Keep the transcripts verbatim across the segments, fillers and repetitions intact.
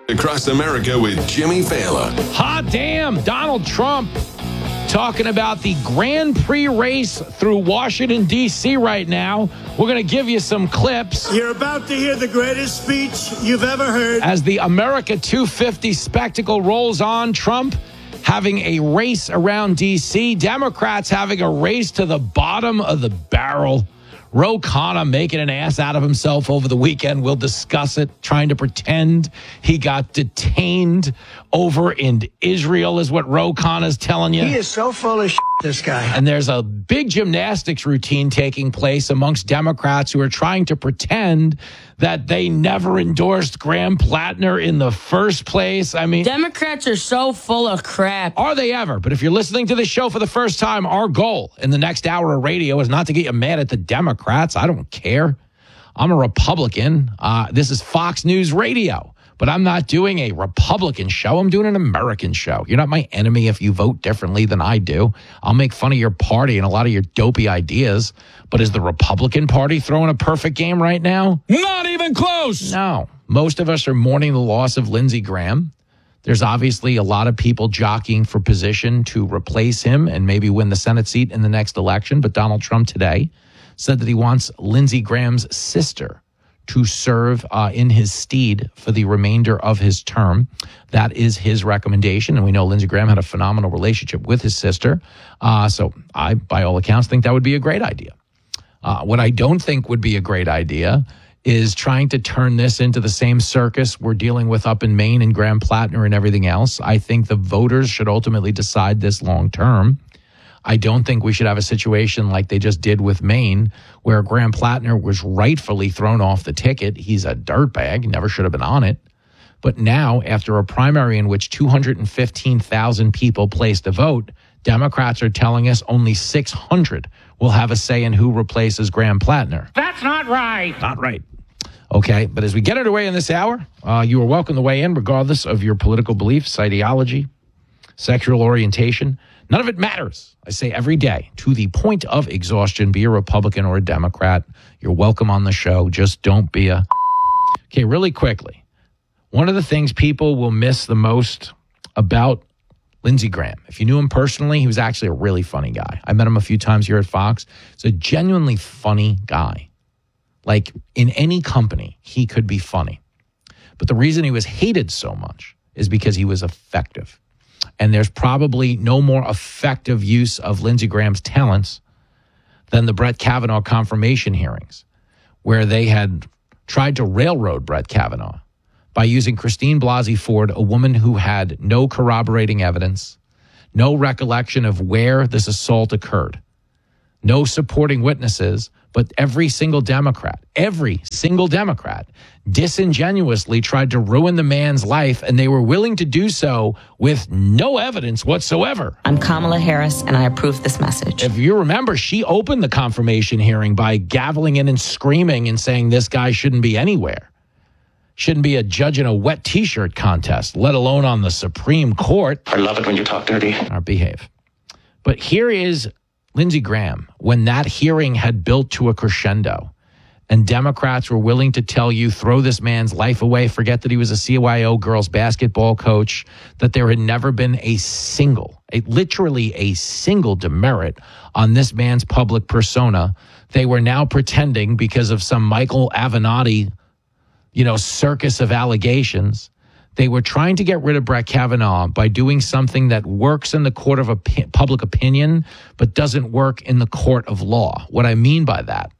Across America with Jimmy Fallon. Hot damn, Donald Trump talking about the Grand Prix race through Washington, D C right now. We're going to give you some clips. You're about to hear the greatest speech you've ever heard. As the America two fifty spectacle rolls on, Trump having a race around D C, Democrats having a race to the bottom of the barrel. Ro Khanna making an ass out of himself over the weekend. We'll discuss it, trying to pretend he got detained over in Israel is what Ro Khanna's telling you. He is so full of shit, this guy. And there's a big gymnastics routine taking place amongst Democrats who are trying to pretend that they never endorsed Graham Plattner in the first place. I mean, Democrats are so full of crap. Are they ever? But if you're listening to this show for the first time, our goal in the next hour of radio is not to get you mad at the Democrats. I don't care. I'm a Republican. Uh, this is Fox News Radio. But I'm not doing a Republican show. I'm doing an American show. You're not my enemy if you vote differently than I do. I'll make fun of your party and a lot of your dopey ideas. But is the Republican Party throwing a perfect game right now? Not even close. No. Most of us are mourning the loss of Lindsey Graham. There's obviously a lot of people jockeying for position to replace him and maybe win the Senate seat in the next election. But Donald Trump today said that he wants Lindsey Graham's sister to serve uh, in his stead for the remainder of his term. That is his recommendation. And we know Lindsey Graham had a phenomenal relationship with his sister. Uh, so I, by all accounts, think that would be a great idea. Uh, what I don't think would be a great idea is trying to turn this into the same circus we're dealing with up in Maine and Graham Plattner and everything else. I think the voters should ultimately decide this long term. I don't think we should have a situation like they just did with Maine, where Graham Plattner was rightfully thrown off the ticket. He's a dirtbag, never should have been on it. But now, after a primary in which two hundred fifteen thousand people placed a vote, Democrats are telling us only six hundred will have a say in who replaces Graham Plattner. That's not right. Not right. Okay, but as we get underway in this hour, uh, you are welcome to weigh in regardless of your political beliefs, ideology, sexual orientation. None of it matters. I say every day, to the point of exhaustion, be a Republican or a Democrat. You're welcome on the show. Just don't be a... Okay, really quickly. One of the things people will miss the most about Lindsey Graham, if you knew him personally, he was actually a really funny guy. I met him a few times here at Fox. He's a genuinely funny guy. Like, in any company, he could be funny. But the reason he was hated so much is because he was effective. And there's probably no more effective use of Lindsey Graham's talents than the Brett Kavanaugh confirmation hearings, where they had tried to railroad Brett Kavanaugh by using Christine Blasey Ford, a woman who had no corroborating evidence, no recollection of where this assault occurred, no supporting witnesses, but every single Democrat, every single Democrat disingenuously tried to ruin the man's life, and they were willing to do so with no evidence whatsoever. I'm Kamala Harris, and I approve this message. If you remember, she opened the confirmation hearing by gaveling in and screaming and saying this guy shouldn't be anywhere. Shouldn't be a judge in a wet T-shirt contest, let alone on the Supreme Court. I love it when you talk dirty. Or behave. But here is Lindsey Graham, when that hearing had built to a crescendo and Democrats were willing to tell you, throw this man's life away, forget that he was a C Y O girls basketball coach, that there had never been a single, a, literally a single demerit on this man's public persona. They were now pretending because of some Michael Avenatti, you know, circus of allegations. They were trying to get rid of Brett Kavanaugh by doing something that works in the court of op- public opinion, but doesn't work in the court of law. What I mean by that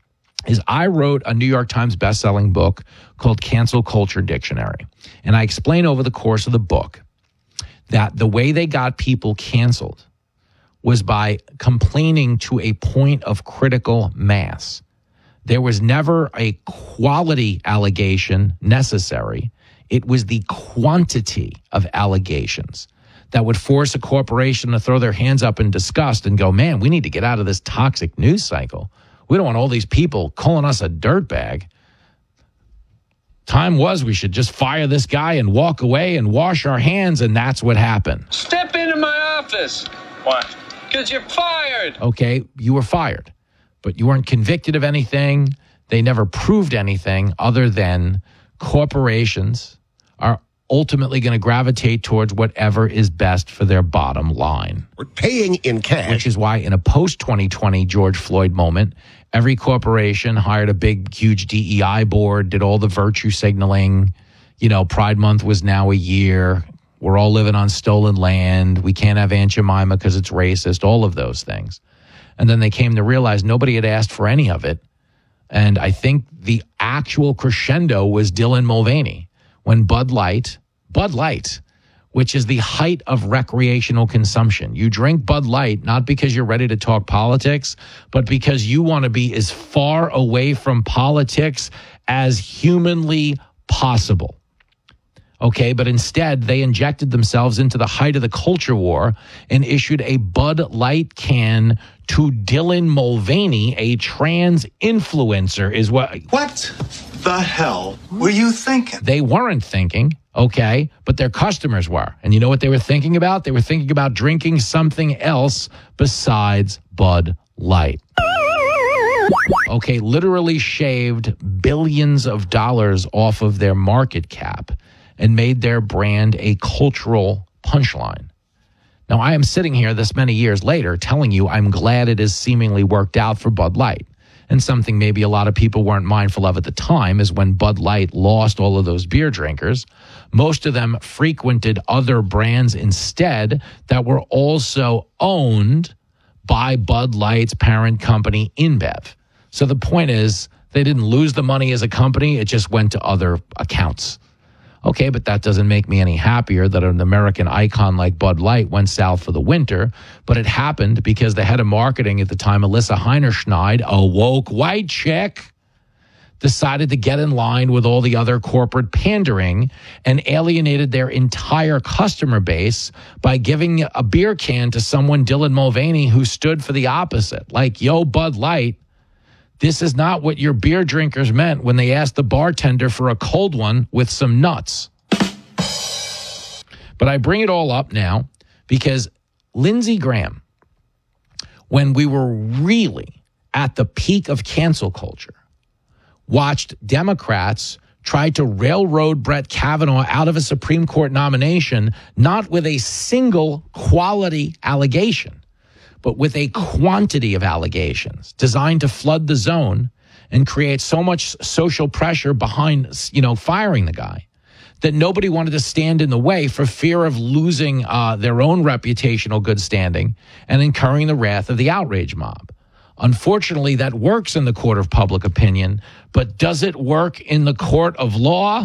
is I wrote a New York Times bestselling book called Cancel Culture Dictionary. And I explain over the course of the book that the way they got people canceled was by complaining to a point of critical mass. There was never a quality allegation necessary. It was the quantity of allegations that would force a corporation to throw their hands up in disgust and go, man, we need to get out of this toxic news cycle. We don't want all these people calling us a dirtbag. Time was we should just fire this guy and walk away and wash our hands, and that's what happened. Step into my office. Why? Because you're fired. Okay, you were fired, but you weren't convicted of anything. They never proved anything other than corporations are ultimately going to gravitate towards whatever is best for their bottom line. We're paying in cash. Which is why in a post-twenty twenty George Floyd moment, every corporation hired a big, huge D E I board, did all the virtue signaling. You know, Pride Month was now a year. We're all living on stolen land. We can't have Aunt Jemima because it's racist, all of those things. And then they came to realize nobody had asked for any of it. And I think the actual crescendo was Dylan Mulvaney when Bud Light, Bud Light, which is the height of recreational consumption. You drink Bud Light not because you're ready to talk politics, but because you want to be as far away from politics as humanly possible. Okay, but instead they injected themselves into the height of the culture war and issued a Bud Light can to Dylan Mulvaney, a trans influencer, is what... What the hell were you thinking? They weren't thinking, okay, but their customers were. And you know what they were thinking about? They were thinking about drinking something else besides Bud Light. Okay, literally shaved billions of dollars off of their market cap and made their brand a cultural punchline. Now, I am sitting here this many years later telling you I'm glad it has seemingly worked out for Bud Light. And something maybe a lot of people weren't mindful of at the time is when Bud Light lost all of those beer drinkers, most of them frequented other brands instead that were also owned by Bud Light's parent company, InBev. So the point is, they didn't lose the money as a company, it just went to other accounts. Okay, but that doesn't make me any happier that an American icon like Bud Light went south for the winter. But it happened because the head of marketing at the time, Alyssa Heinerschneid, a woke white chick, decided to get in line with all the other corporate pandering and alienated their entire customer base by giving a beer can to someone, Dylan Mulvaney, who stood for the opposite. Like, yo, Bud Light, this is not what your beer drinkers meant when they asked the bartender for a cold one with some nuts. But I bring it all up now because Lindsey Graham, when we were really at the peak of cancel culture, watched Democrats try to railroad Brett Kavanaugh out of a Supreme Court nomination, not with a single quality allegation, but with a quantity of allegations designed to flood the zone and create so much social pressure behind, you know, firing the guy that nobody wanted to stand in the way for fear of losing uh, their own reputational good standing and incurring the wrath of the outrage mob. Unfortunately, that works in the court of public opinion, but does it work in the court of law?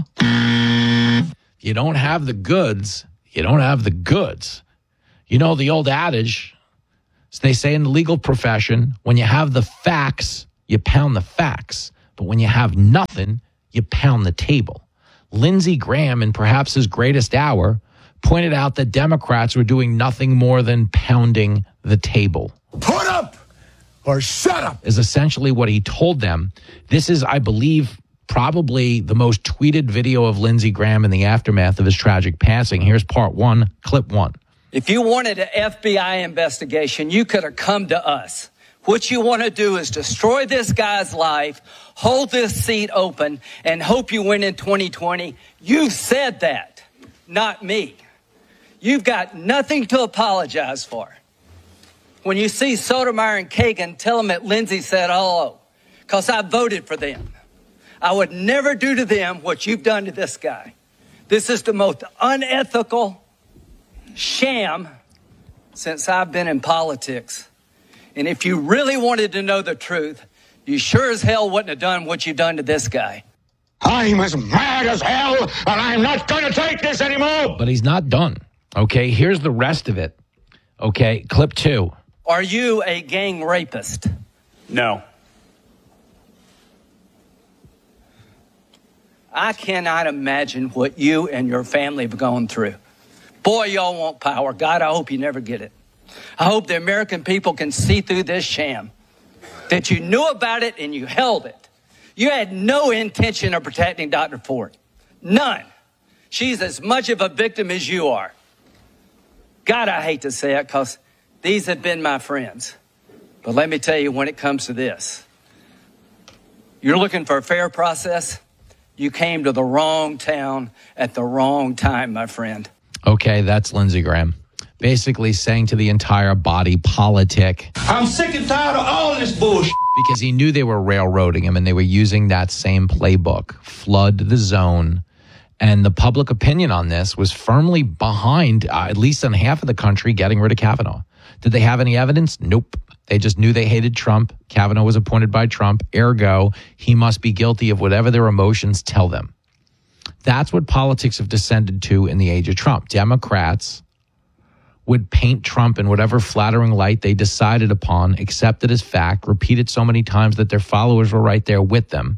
You don't have the goods. You don't have the goods. You know the old adage, they say in the legal profession, when you have the facts, you pound the facts. But when you have nothing, you pound the table. Lindsey Graham, in perhaps his greatest hour, pointed out that Democrats were doing nothing more than pounding the table. Put up or shut up is essentially what he told them. This is, I believe, probably the most tweeted video of Lindsey Graham in the aftermath of his tragic passing. Here's part one, clip one. If you wanted an F B I investigation, you could have come to us. What you want to do is destroy this guy's life, hold this seat open, and hope you win in twenty twenty. You said that, not me. You've got nothing to apologize for. When you see Sotomayor and Kagan, tell them that Lindsey said hello, because I voted for them. I would never do to them what you've done to this guy. This is the most unethical sham since I've been in politics. And if you really wanted to know the truth, you sure as hell wouldn't have done what you've done to this guy. I'm as mad as hell, and I'm not going to take this anymore. But he's not done. Okay, here's the rest of it. Okay, clip two. Are you a gang rapist? No. I cannot imagine what you and your family have gone through. Boy, y'all want power. God, I hope you never get it. I hope the American people can see through this sham, that you knew about it and you held it. You had no intention of protecting Doctor Ford. None. She's as much of a victim as you are. God, I hate to say it because these have been my friends. But let me tell you, when it comes to this, you're looking for a fair process. You came to the wrong town at the wrong time, my friend. Okay, that's Lindsey Graham. Basically saying to the entire body politic. I'm sick and tired of all this bullshit. Because he knew they were railroading him and they were using that same playbook. Flood the zone. And the public opinion on this was firmly behind, uh, at least in half of the country, getting rid of Kavanaugh. Did they have any evidence? Nope. They just knew they hated Trump. Kavanaugh was appointed by Trump. Ergo, he must be guilty of whatever their emotions tell them. That's what politics have descended to in the age of Trump. Democrats would paint Trump in whatever flattering light they decided upon, accept it as fact, repeat it so many times that their followers were right there with them.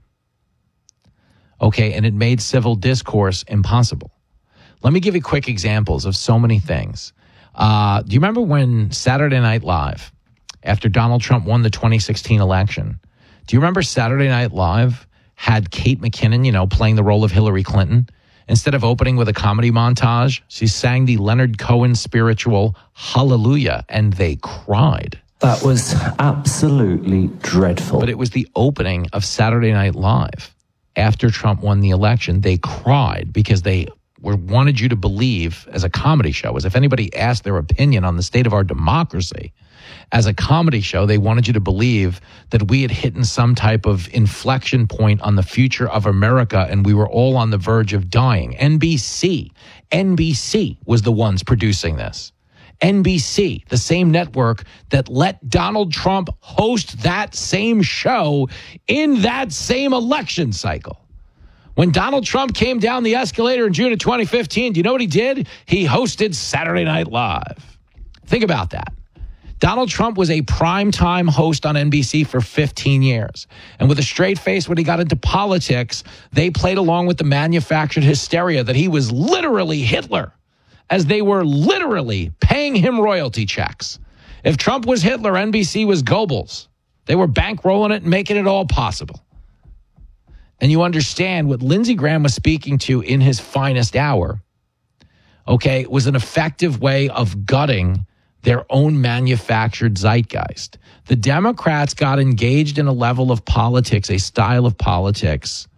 Okay, and it made civil discourse impossible. Let me give you quick examples of so many things. Uh, do you remember when Saturday Night Live, after Donald Trump won the twenty sixteen election, do you remember Saturday Night Live had Kate McKinnon, you know, playing the role of Hillary Clinton? Instead of opening with a comedy montage, she sang the Leonard Cohen spiritual Hallelujah, and they cried. That was absolutely dreadful. But it was the opening of Saturday Night Live. After Trump won the election, they cried because they were wanted you to believe, as a comedy show, as if anybody asked their opinion on the state of our democracy, as a comedy show, they wanted you to believe that we had hit some type of inflection point on the future of America and we were all on the verge of dying. N B C, N B C was the ones producing this. N B C, the same network that let Donald Trump host that same show in that same election cycle. When Donald Trump came down the escalator in June of twenty fifteen, do you know what he did? He hosted Saturday Night Live. Think about that. Donald Trump was a primetime host on N B C for fifteen years. And with a straight face, when he got into politics, they played along with the manufactured hysteria that he was literally Hitler, as they were literally paying him royalty checks. If Trump was Hitler, N B C was Goebbels. They were bankrolling it and making it all possible. And you understand what Lindsey Graham was speaking to in his finest hour, okay, was an effective way of gutting their own manufactured zeitgeist. The Democrats got engaged in a level of politics, a style of politics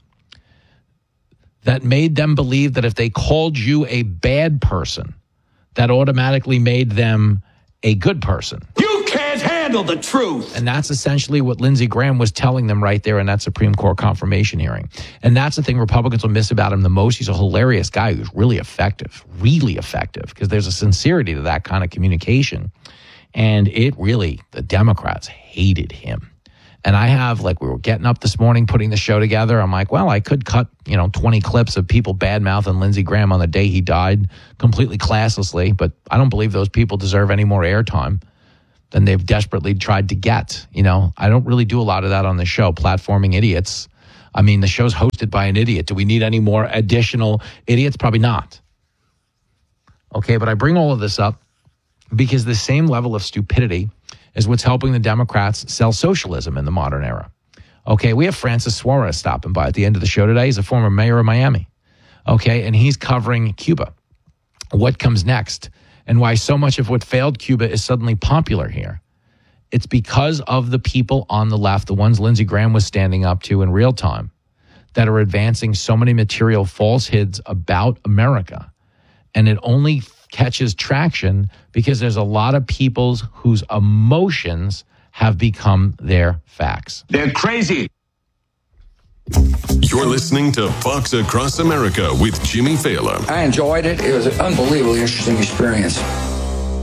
that made them believe that if they called you a bad person, that automatically made them a good person. You can't handle the truth. And that's essentially what Lindsey Graham was telling them right there in that Supreme Court confirmation hearing. And that's the thing Republicans will miss about him the most. He's a hilarious guy who's really effective, really effective, because there's a sincerity to that kind of communication. And it really, the Democrats hated him. And I have, like, we were getting up this morning, putting the show together. I'm like, well, I could cut, you know, twenty clips of people bad-mouthing Lindsey Graham on the day he died completely classlessly. But I don't believe those people deserve any more airtime than they've desperately tried to get. You know, I don't really do a lot of that on the show, platforming idiots. I mean, the show's hosted by an idiot. Do we need any more additional idiots? Probably not. Okay, but I bring all of this up because the same level of stupidity is what's helping the Democrats sell socialism in the modern era. Okay, we have Francis Suarez stopping by at the end of the show today. He's a former mayor of Miami. Okay, and he's covering Cuba. What comes next and why so much of what failed Cuba is suddenly popular here. It's because of the people on the left, the ones Lindsey Graham was standing up to in real time, that are advancing so many material falsehoods about America. And it only catches traction because there's a lot of people whose emotions have become their facts. They're crazy. You're listening to Fox Across America with Jimmy Failla. I enjoyed it. It was an unbelievably interesting experience.